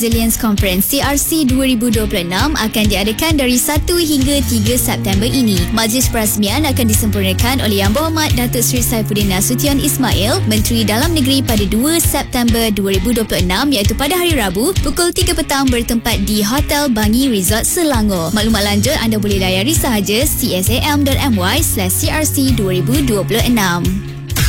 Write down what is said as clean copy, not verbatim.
Resilience Conference CRC 2026 akan diadakan dari 1 hingga 3 September ini. Majlis perasmian akan disempurnakan oleh Yang Berhormat Datuk Seri Saifuddin Nasution Ismail, Menteri Dalam Negeri pada 2 September 2026 iaitu pada hari Rabu pukul 3 petang bertempat di Hotel Bangi Resort Selangor. Maklumat lanjut anda boleh layari sahaja csam.my/crc2026.